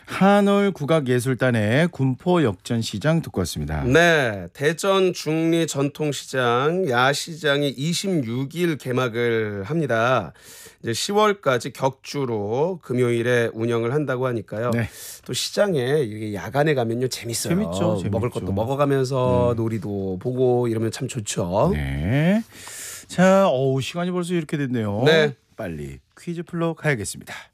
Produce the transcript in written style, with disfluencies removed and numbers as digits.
한올 국악예술단의 군포역전시장 듣고 왔습니다. 네, 대전 중리 전통시장 야시장이 26일 개막을 합니다. 이제 10월까지 격주로 금요일에 운영을 한다고 하니까요. 네. 또 시장에 이게 야간에 가면요 재밌어요. 재밌죠. 먹을 것도 먹어가면서 놀이도 보고 이러면 참 좋죠. 네. 자, 시간이 벌써 이렇게 됐네요. 네. 빨리 퀴즈 풀러 가야겠습니다.